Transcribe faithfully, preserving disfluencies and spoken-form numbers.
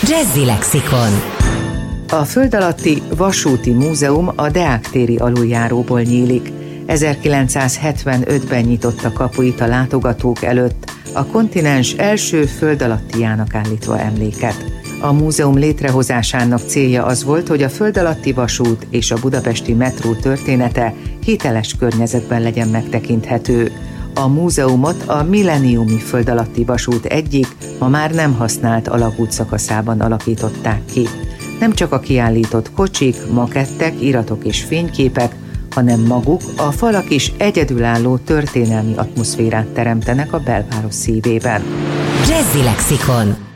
Jazzy Lexikon. A föld alatti vasúti múzeum a Deák téri aluljáróból nyílik. ezerkilencszázhetvenötben nyitotta kapuit a látogatók előtt, a kontinens első föld alattijának állítva emléket. A múzeum létrehozásának célja az volt, hogy a föld alatti vasút és a budapesti metró története hiteles környezetben legyen megtekinthető. A múzeumot a milleniumi föld alatti vasút egyik, ma már nem használt alagút szakaszában alakították ki. Nem csak a kiállított kocsik, makettek, iratok és fényképek, hanem maguk, a falak is egyedülálló történelmi atmoszférát teremtenek a belváros szívében. Jazzy Lexikon.